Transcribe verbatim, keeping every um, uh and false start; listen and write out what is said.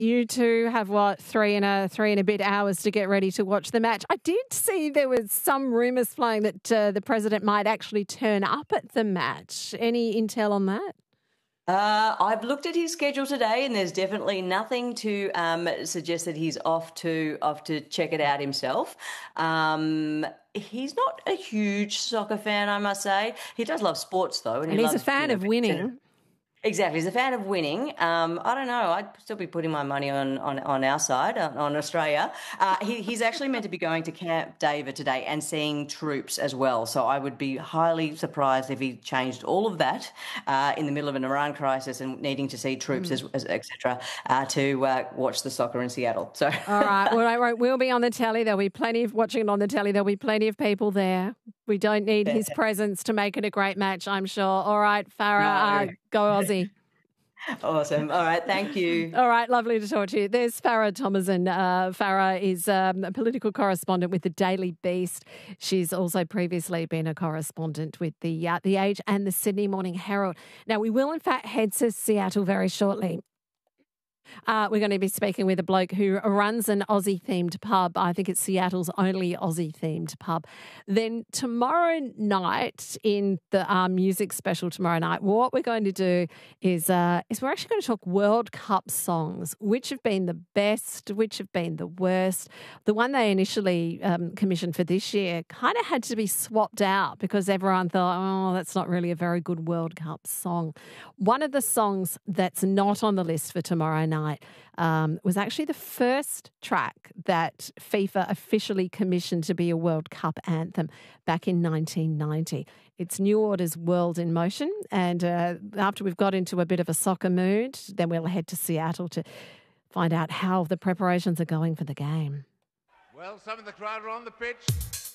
You two have, what, three and a three and a bit hours to get ready to watch the match. I did see there was some rumours flying that uh, the president might actually turn up at the match. Any intel on that? Uh, I've looked at his schedule today, and there's definitely nothing to um, suggest that he's off to off to check it out himself. Um, he's not a huge soccer fan, I must say. He does love sports, though, and, and he he's loves, a fan you know, of winning. Exactly. He's a fan of winning. Um, I don't know. I'd still be putting my money on, on, on our side, on, on Australia. Uh, he, he's actually meant to be going to Camp David today and seeing troops as well. So I would be highly surprised if he changed all of that uh, in the middle of an Iran crisis and needing to see troops, mm. as, as, et cetera, uh, to uh, watch the soccer in Seattle. So all right. Well, right, we'll be on the telly. There'll be plenty of watching it on the telly. There'll be plenty of people there. We don't need his presence to make it a great match, I'm sure. All right, Farah, no. uh, go Aussie. Awesome. All right. Thank you. All right. Lovely to talk to you. There's Farah Thomason. Uh, Farah is um, a political correspondent with the Daily Beast. She's also previously been a correspondent with the uh, The Age and the Sydney Morning Herald. Now, we will, in fact, head to Seattle very shortly. Uh, we're going to be speaking with a bloke who runs an Aussie-themed pub. I think it's Seattle's only Aussie-themed pub. Then tomorrow night, in the uh, music special tomorrow night, what we're going to do is, uh, is we're actually going to talk World Cup songs, which have been the best, which have been the worst. The one they initially um, commissioned for this year kind of had to be swapped out because everyone thought, oh, that's not really a very good World Cup song. One of the songs that's not on the list for tomorrow night Um, was actually the first track that FIFA officially commissioned to be a World Cup anthem back in nineteen ninety. It's New Order's World in Motion. And uh, after we've got into a bit of a soccer mood, then we'll head to Seattle to find out how the preparations are going for the game. Well, some of the crowd are on the pitch.